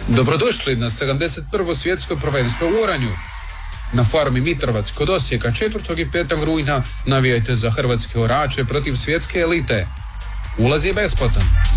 Dobrodošli na 71. svjetsko prvenstvo u oranju. Na farmi Mitrovac kod Osijeka 4. i 5. rujna navijajte za hrvatske orače protiv svjetske elite. Ulaz je besplatan.